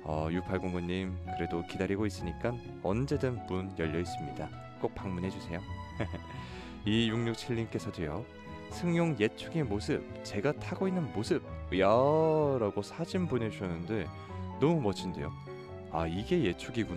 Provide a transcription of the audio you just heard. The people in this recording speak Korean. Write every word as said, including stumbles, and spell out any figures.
어, 육팔공구님 그래도 기다리고 있으니까 언제든 문 열려 있습니다. 꼭 방문해 주세요. 이육육칠님께서도요. 승용 예축의 모습, 제가 타고 있는 모습, 야 라고 사진 보내주셨는데 너무 멋진데요. 아, 이게 예축이구나.